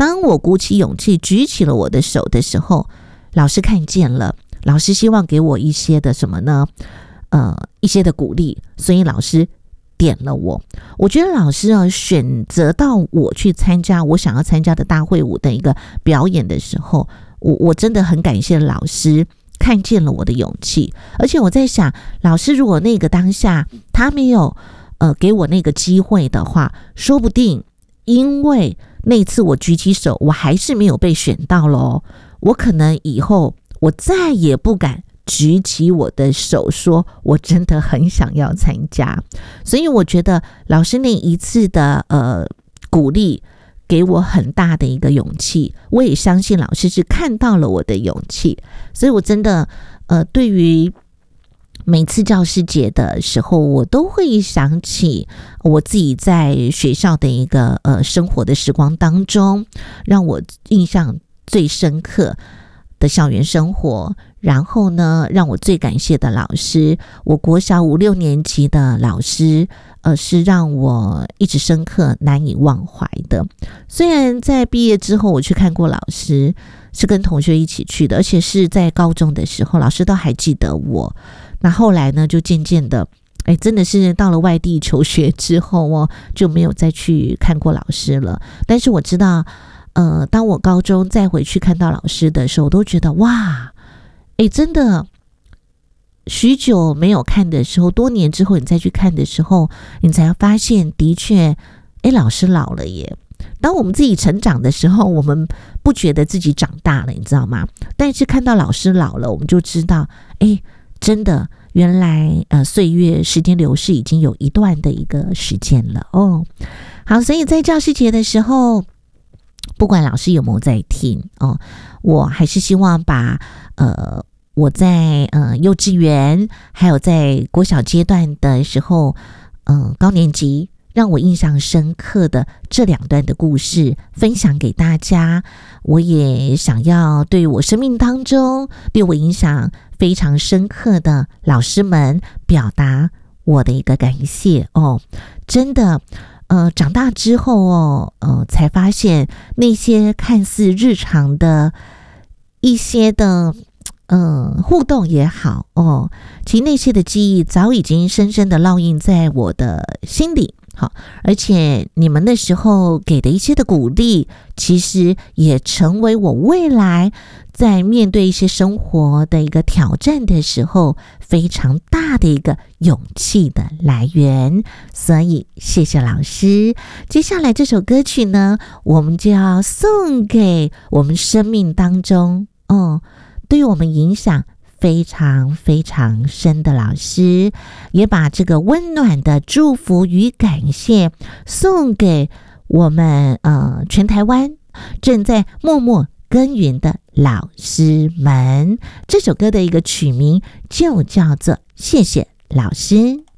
当我鼓起勇气举起了我的手的时候，老师看见了，老师希望给我一些的什么呢？一些的鼓励，所以老师点了我。我觉得老师选择到我去参加我想要参加的大会舞的一个表演的时候，我真的很感谢老师看见了我的勇气。而且我在想，老师如果那个当下他没有给我那个机会的话，说不定因为那次我举起手，我还是没有被选到咯，我可能以后我再也不敢举起我的手说我真的很想要参加。所以我觉得老师那一次的鼓励给我很大的一个勇气，我也相信老师是看到了我的勇气。所以我真的对于每次教师节的时候，我都会想起我自己在学校的一个生活的时光当中，让我印象最深刻的校园生活。然后呢，让我最感谢的老师，我国小5、6年级的老师是让我一直深刻难以忘怀的。虽然在毕业之后我去看过老师，是跟同学一起去的，而且是在高中的时候，老师都还记得我。那后来呢，就渐渐的真的是到了外地求学之后就没有再去看过老师了。但是我知道当我高中再回去看到老师的时候，我都觉得哇，真的许久没有看的时候，多年之后你再去看的时候，你才发现的确老师老了耶。当我们自己成长的时候，我们不觉得自己长大了，你知道吗？但是看到老师老了，我们就知道真的原来岁月时间流逝已经有一段的一个时间了好，所以在教师节的时候，不管老师有没有在听我还是希望把我在幼稚园还有在国小阶段的时候高年级让我印象深刻的这2段的故事分享给大家。我也想要对我生命当中对我影响非常深刻的老师们表达我的一个感谢真的长大之后才发现那些看似日常的一些的互动也好其实那些的记忆早已经深深的烙印在我的心里。好，而且你们那时候给的一些的鼓励，其实也成为我未来在面对一些生活的一个挑战的时候非常大的一个勇气的来源。所以谢谢老师。接下来这首歌曲呢，我们就要送给我们生命当中对我们影响非常非常深的老师，也把这个温暖的祝福与感谢送给我们全台湾正在默默耕耘的老师们。这首歌的一个曲名就叫做谢谢老师。